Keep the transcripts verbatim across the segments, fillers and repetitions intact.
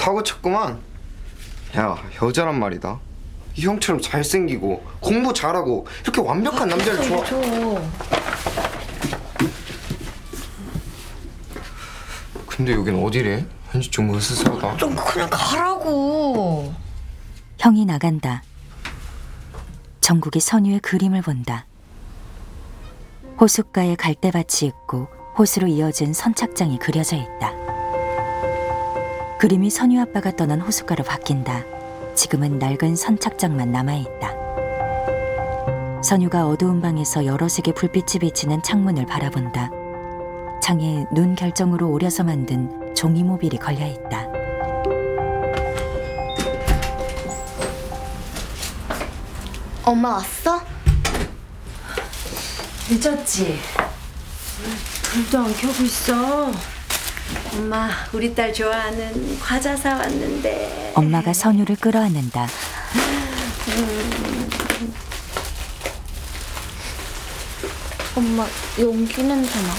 사고 쳤구만. 야, 여자란 말이다. 이 형처럼 잘생기고 공부 잘하고 이렇게 완벽한 남자를 좋아. 근데 여긴 어디래? 왠지 좀 으스스하다. 좀 그냥 가라고. 형이 나간다. 정국이 선유의 그림을 본다. 호숫가에 갈대밭이 있고 호수로 이어진 선착장이 그려져 있다. 그림이 선유 아빠가 떠난 호숫가로 바뀐다. 지금은 낡은 선착장만 남아있다. 선유가 어두운 방에서 여러 색의 불빛이 비치는 창문을 바라본다. 창에 눈 결정으로 오려서 만든 종이 모빌이 걸려있다. 엄마 왔어? 늦었지? 불도 안 켜고 있어. 엄마, 우리 딸 좋아하는 과자 사왔는데. 엄마가 선유를 끌어안는다. 음. 엄마 용기 냄새나.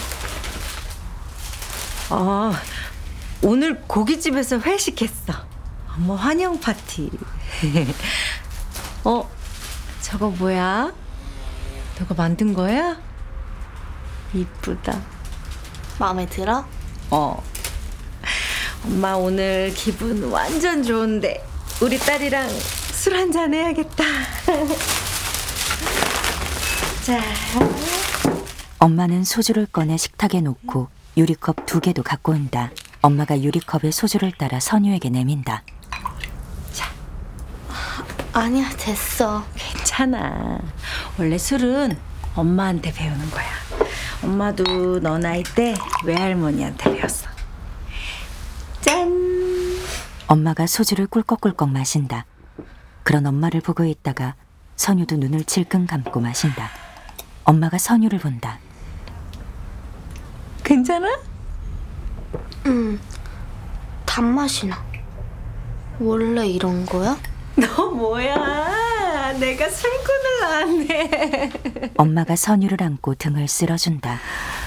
어, 오늘 고깃집에서 회식했어. 엄마 환영 파티. 어, 저거 뭐야? 너가 만든 거야? 이쁘다. 마음에 들어? 어. 엄마 오늘 기분 완전 좋은데 우리 딸이랑 술 한잔 해야겠다. 자. 엄마는 소주를 꺼내 식탁에 놓고 유리컵 두 개도 갖고 온다. 엄마가 유리컵에 소주를 따라 선유에게 내민다. 자. 아니야, 됐어. 괜찮아. 원래 술은 엄마한테 배우는 거야. 엄마도 너 나이 때 외할머니한테 배웠어. 짠! 엄마가 소주를 꿀꺽꿀꺽 마신다. 그런 엄마를 보고 있다가 선유도 눈을 질끈 감고 마신다. 엄마가 선유를 본다. 괜찮아? 응. 단맛이 나. 원래 이런 거야? 너 뭐야? 내가 술꾼을 낳았네. 엄마가 선유를 안고 등을 쓸어준다.